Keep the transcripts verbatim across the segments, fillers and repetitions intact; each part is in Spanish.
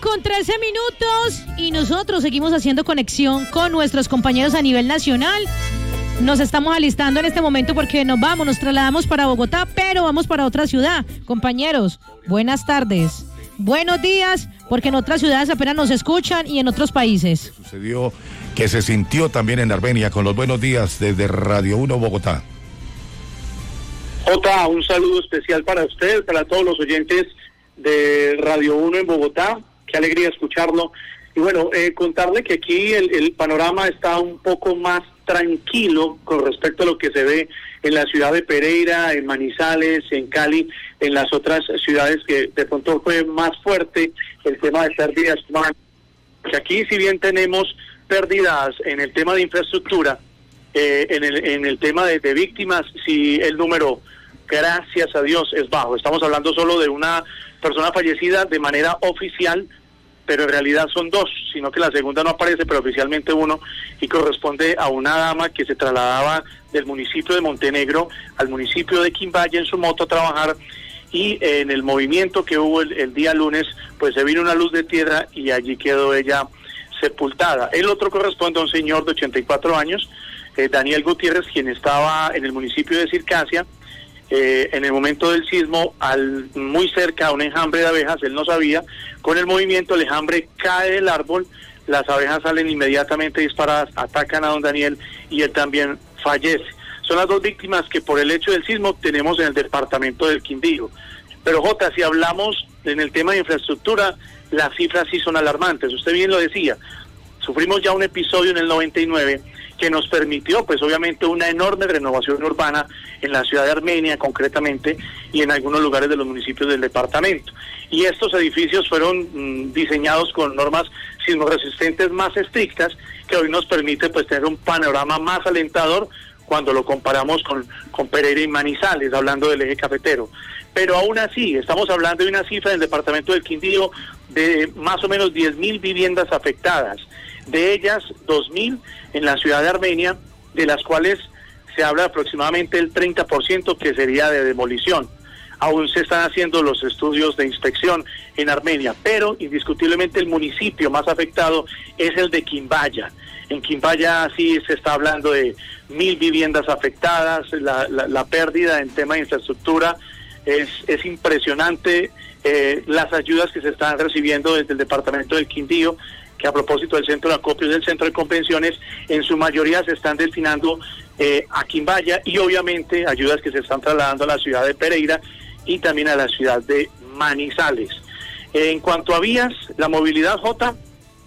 con trece minutos y nosotros seguimos haciendo conexión con nuestros compañeros a nivel nacional. Nos estamos alistando en este momento porque nos vamos, nos trasladamos para Bogotá, pero vamos para otra ciudad. Compañeros, buenas tardes, buenos días, porque en otras ciudades apenas nos escuchan y en otros países. Sucedió que se sintió también en Armenia. Con los buenos días desde Radio uno Bogotá. Jota, un saludo especial para usted, para todos los oyentes de Radio uno en Bogotá. Qué alegría escucharlo. Y bueno, eh, contarle que aquí el, el panorama está un poco más tranquilo con respecto a lo que se ve en la ciudad de Pereira, en Manizales, en Cali, en las otras ciudades que de pronto fue más fuerte el tema de pérdidas humanas. Que aquí, si bien tenemos pérdidas en el tema de infraestructura, eh, en el en el tema de, de víctimas, si el número, gracias a Dios, es bajo. Estamos hablando solo de una persona fallecida de manera oficial, pero en realidad son dos, sino que la segunda no aparece, pero oficialmente uno, y corresponde a una dama que se trasladaba del municipio de Montenegro al municipio de Quimbaya en su moto a trabajar, y en el movimiento que hubo el, el día lunes, pues se vino una luz de tierra y allí quedó ella sepultada. El otro corresponde a un señor de ochenta y cuatro años, eh, Daniel Gutiérrez, quien estaba en el municipio de Circasia, Eh, en el momento del sismo, al muy cerca a un enjambre de abejas. Él no sabía, con el movimiento el enjambre cae del árbol, las abejas salen inmediatamente disparadas, atacan a don Daniel y él también fallece. Son las dos víctimas que por el hecho del sismo tenemos en el departamento del Quindío. Pero Jota, si hablamos en el tema de infraestructura, las cifras sí son alarmantes. Usted bien lo decía, sufrimos ya un episodio en el noventa y nueve que nos permitió, pues obviamente, una enorme renovación urbana en la ciudad de Armenia, concretamente, y en algunos lugares de los municipios del departamento. Y estos edificios fueron mmm, diseñados con normas sismoresistentes más estrictas, que hoy nos permite, pues, tener un panorama más alentador cuando lo comparamos con, con Pereira y Manizales, hablando del eje cafetero. Pero aún así, estamos hablando de una cifra del departamento del Quindío de más o menos diez mil viviendas afectadas. De ellas, dos mil en la ciudad de Armenia, de las cuales se habla de aproximadamente el treinta por ciento que sería de demolición. Aún se están haciendo los estudios de inspección en Armenia, pero indiscutiblemente el municipio más afectado es el de Quimbaya. En Quimbaya sí se está hablando de mil viviendas afectadas, la, la, la pérdida en tema de infraestructura es, es impresionante. Eh, las ayudas que se están recibiendo desde el departamento del Quindío, que a propósito del centro de acopio y del centro de convenciones, en su mayoría se están destinando eh, a Quimbaya, y obviamente ayudas que se están trasladando a la ciudad de Pereira y también a la ciudad de Manizales. Eh, en cuanto a vías, la movilidad, Jota,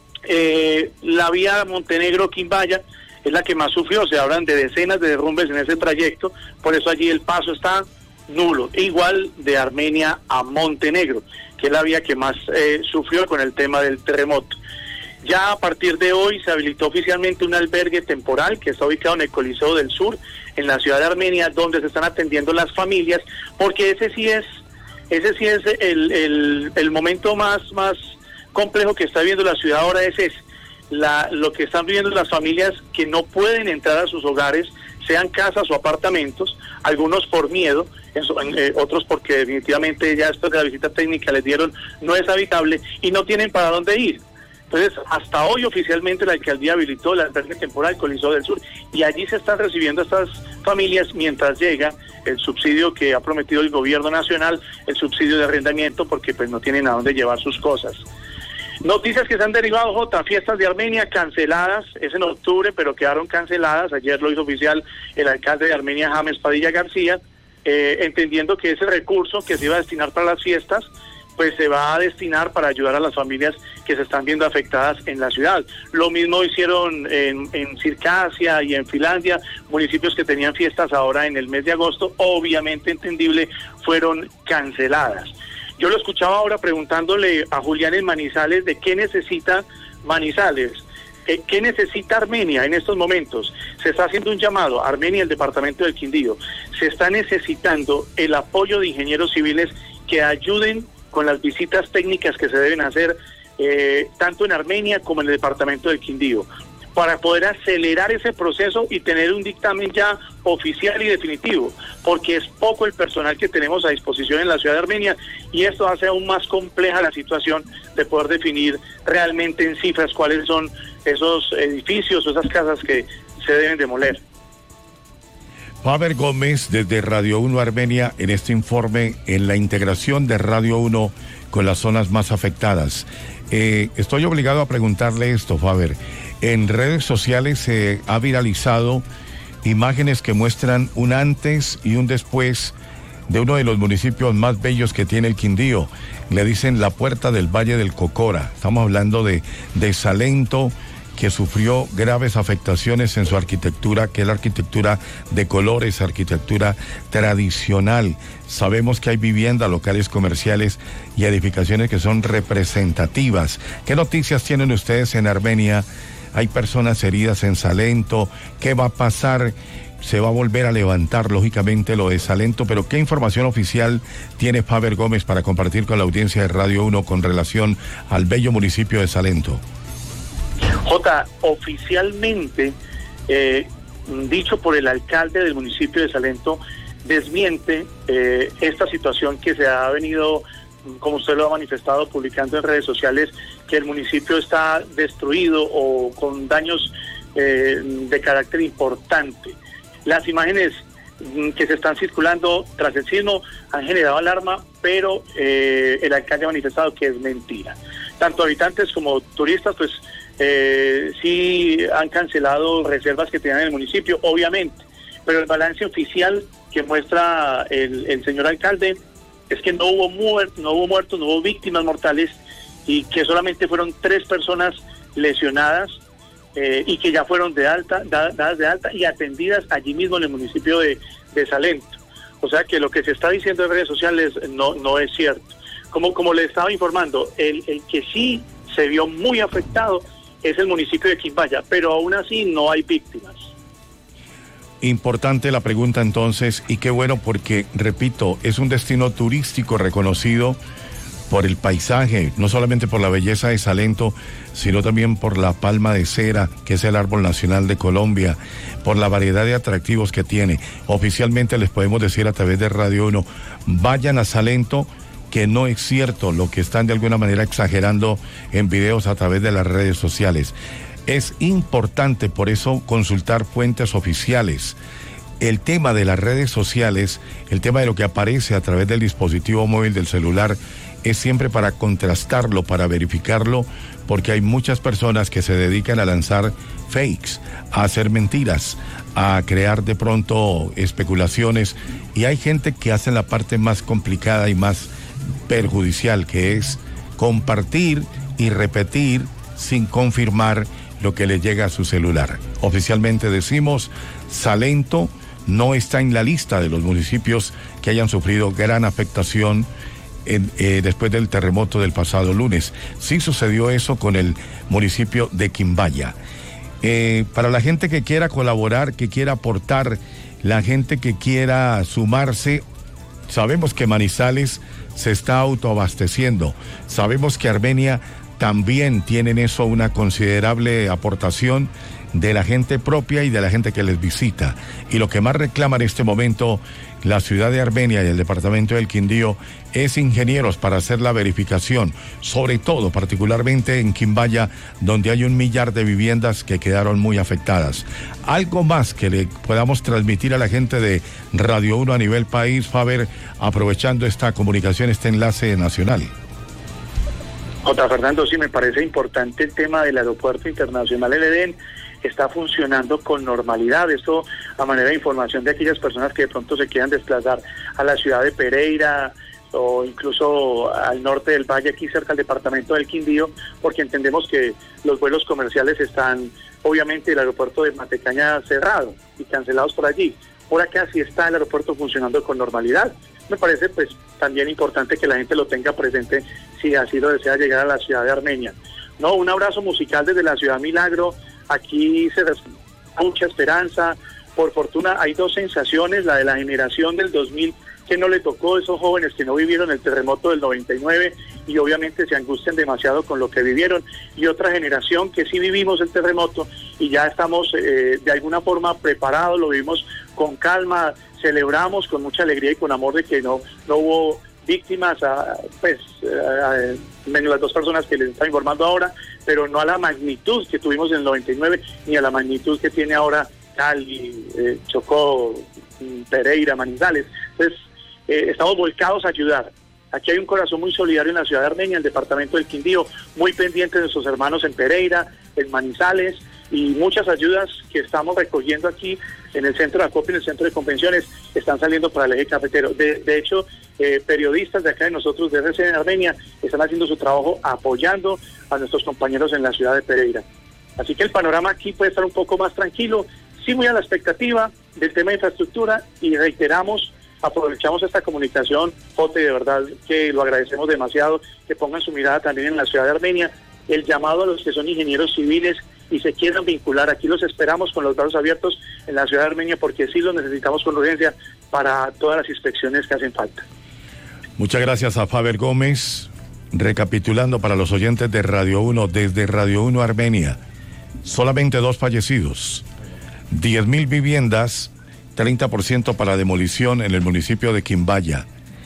eh, la vía Montenegro-Quimbaya es la que más sufrió. Se hablan de decenas de derrumbes en ese trayecto, por eso allí el paso está nulo. Igual de Armenia a Montenegro, que es la vía que más eh, sufrió con el tema del terremoto. Ya a partir de hoy se habilitó oficialmente un albergue temporal que está ubicado en el Coliseo del Sur, en la ciudad de Armenia, donde se están atendiendo las familias, porque ese sí es, ese sí es el, el, el momento más, más complejo que está viviendo la ciudad ahora. Es ese, la, lo que están viviendo las familias que no pueden entrar a sus hogares, sean casas o apartamentos, algunos por miedo, en, en, eh, otros porque definitivamente ya después de la visita técnica les dieron no es habitable y no tienen para dónde ir. Entonces, hasta hoy oficialmente la alcaldía habilitó el albergue temporal Coliseo del Sur, y allí se están recibiendo estas familias mientras llega el subsidio que ha prometido el gobierno nacional, el subsidio de arrendamiento, porque pues no tienen a dónde llevar sus cosas. Noticias que se han derivado, Jota, fiestas de Armenia canceladas, es en octubre, pero quedaron canceladas. Ayer lo hizo oficial el alcalde de Armenia, James Padilla García, eh, entendiendo que ese recurso que se iba a destinar para las fiestas, pues se va a destinar para ayudar a las familias que se están viendo afectadas en la ciudad. Lo mismo hicieron en, en Circasia y en Finlandia, municipios que tenían fiestas ahora en el mes de agosto, obviamente entendible, fueron canceladas. Yo lo escuchaba ahora preguntándole a Julián en Manizales de qué necesita Manizales, eh, qué necesita Armenia en estos momentos. Se está haciendo un llamado a Armenia y el departamento del Quindío. Se está necesitando el apoyo de ingenieros civiles que ayuden con las visitas técnicas que se deben hacer eh, tanto en Armenia como en el departamento del Quindío. para poder acelerar ese proceso y tener un dictamen ya oficial y definitivo, porque es poco el personal que tenemos a disposición en la ciudad de Armenia y esto hace aún más compleja la situación de poder definir realmente en cifras cuáles son esos edificios o esas casas que se deben demoler. Faber Gómez, desde Radio uno Armenia, en este informe en la integración de Radio uno con las zonas más afectadas. Eh, estoy obligado a preguntarle esto, Faber. En redes sociales se eh, ha viralizado imágenes que muestran un antes y un después de uno de los municipios más bellos que tiene el Quindío. Le dicen la Puerta del Valle del Cocora. Estamos hablando de, de Salento, que sufrió graves afectaciones en su arquitectura, que es la arquitectura de colores, arquitectura tradicional. Sabemos que hay viviendas, locales comerciales y edificaciones que son representativas. ¿Qué noticias tienen ustedes en Armenia? Hay personas heridas en Salento. ¿Qué va a pasar? Se va a volver a levantar, lógicamente, lo de Salento, pero ¿qué información oficial tiene Faber Gómez para compartir con la audiencia de Radio uno con relación al bello municipio de Salento? Jota, oficialmente, eh, dicho por el alcalde del municipio de Salento, desmiente eh, esta situación que se ha venido, como usted lo ha manifestado, publicando en redes sociales, que el municipio está destruido o con daños eh, de carácter importante. Las imágenes que se están circulando tras el sismo han generado alarma, pero eh, el alcalde ha manifestado que es mentira. Tanto habitantes como turistas, pues, Eh, sí han cancelado reservas que tenían en el municipio, obviamente, pero el balance oficial que muestra el, el señor alcalde es que no hubo muertos, no hubo muertos, no hubo víctimas mortales y que solamente fueron tres personas lesionadas eh, y que ya fueron de alta, da, dadas de alta y atendidas allí mismo en el municipio de, de Salento. O sea que lo que se está diciendo en redes sociales no, no es cierto. Como, como le estaba informando, el, el que sí se vio muy afectado es el municipio de Quimbaya, pero aún así no hay víctimas. Importante la pregunta entonces, y qué bueno porque, repito, es un destino turístico reconocido por el paisaje, no solamente por la belleza de Salento, sino también por la palma de cera, que es el árbol nacional de Colombia, por la variedad de atractivos que tiene. Oficialmente les podemos decir a través de Radio uno, vayan a Salento, que no es cierto lo que están de alguna manera exagerando en videos a través de las redes sociales. Es importante por eso consultar fuentes oficiales. El tema de las redes sociales, el tema de lo que aparece a través del dispositivo móvil del celular, es siempre para contrastarlo, para verificarlo, porque hay muchas personas que se dedican a lanzar fakes, a hacer mentiras, a crear de pronto especulaciones, y hay gente que hace la parte más complicada y más perjudicial, que es compartir y repetir sin confirmar lo que le llega a su celular. Oficialmente decimos, Salento no está en la lista de los municipios que hayan sufrido gran afectación en, eh, después del terremoto del pasado lunes. Sí sucedió eso con el municipio de Quimbaya. Eh, para la gente que quiera colaborar, que quiera aportar, la gente que quiera sumarse, sabemos que Manizales se está autoabasteciendo. Sabemos que Armenia también tiene en eso una considerable aportación de la gente propia y de la gente que les visita. Y lo que más reclama en este momento la ciudad de Armenia y el departamento del Quindío es ingenieros para hacer la verificación, sobre todo, particularmente en Quimbaya, donde hay un millar de viviendas que quedaron muy afectadas. Algo más que le podamos transmitir a la gente de Radio uno a nivel país, Faber, aprovechando esta comunicación, este enlace nacional. J. Fernando, sí, me parece importante el tema del aeropuerto internacional El Edén. Está funcionando con normalidad. Esto a manera de información de aquellas personas que de pronto se quieran desplazar a la ciudad de Pereira o incluso al norte del valle, aquí cerca del departamento del Quindío, porque entendemos que los vuelos comerciales están, obviamente, el aeropuerto de Matecaña cerrado y cancelados por allí. Por acá sí está el aeropuerto funcionando con normalidad. Me parece pues también importante que la gente lo tenga presente si así lo desea llegar a la ciudad de Armenia. No, un abrazo musical desde la ciudad Milagro. Aquí se da mucha esperanza. Por fortuna hay dos sensaciones, la de la generación del dos mil que no le tocó, esos jóvenes que no vivieron el terremoto del noventa y nueve, y obviamente se angustian demasiado con lo que vivieron, y otra generación que sí vivimos el terremoto y ya estamos eh, de alguna forma preparados, lo vivimos con calma, celebramos con mucha alegría y con amor de que no, no hubo víctimas, a, pues, a, a, menos las dos personas que les están informando ahora, pero no a la magnitud que tuvimos en el noventa y nueve, ni a la magnitud que tiene ahora Cali, eh, Chocó, Pereira, Manizales. Entonces, eh, estamos volcados a ayudar. Aquí hay un corazón muy solidario en la ciudad de Armenia, en el departamento del Quindío, muy pendiente de nuestros hermanos en Pereira, en Manizales, y muchas ayudas que estamos recogiendo aquí en el centro de acopio, en el centro de convenciones, están saliendo para el eje cafetero. De, de hecho, eh, periodistas de acá de nosotros, de R C N en Armenia, están haciendo su trabajo apoyando a nuestros compañeros en la ciudad de Pereira. Así que el panorama aquí puede estar un poco más tranquilo, sí muy a la expectativa del tema de infraestructura, y reiteramos, aprovechamos esta comunicación, Jote, de verdad que lo agradecemos demasiado, que pongan su mirada también en la ciudad de Armenia, el llamado a los que son ingenieros civiles y se quieran vincular, aquí los esperamos con los brazos abiertos en la ciudad de Armenia, porque sí los necesitamos con urgencia para todas las inspecciones que hacen falta. Muchas gracias a Faber Gómez. Recapitulando para los oyentes de Radio uno, desde Radio uno Armenia, solamente dos fallecidos, diez mil viviendas, treinta por ciento para demolición en el municipio de Quimbaya.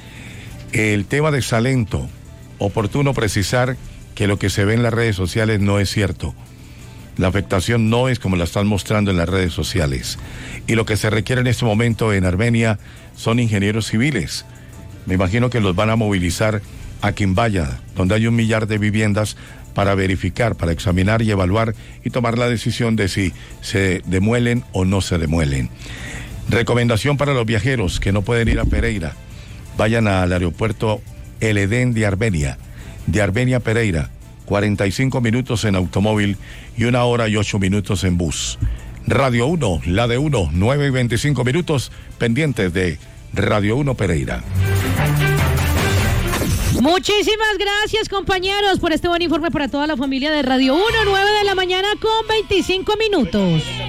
El tema de Salento, oportuno precisar que lo que se ve en las redes sociales no es cierto. La afectación no es como la están mostrando en las redes sociales. Y lo que se requiere en este momento en Armenia son ingenieros civiles. Me imagino que los van a movilizar a Quimbaya, donde hay un millar de viviendas, para verificar, para examinar y evaluar y tomar la decisión de si se demuelen o no se demuelen. Recomendación para los viajeros que no pueden ir a Pereira: vayan al aeropuerto El Edén de Armenia, de Armenia a Pereira, cuarenta y cinco minutos en automóvil y una hora y ocho minutos en bus. Radio uno, la de uno, nueve y veinticinco minutos, pendientes de Radio uno Pereira. Muchísimas gracias, compañeros, por este buen informe para toda la familia de Radio uno, nueve de la mañana con veinticinco minutos.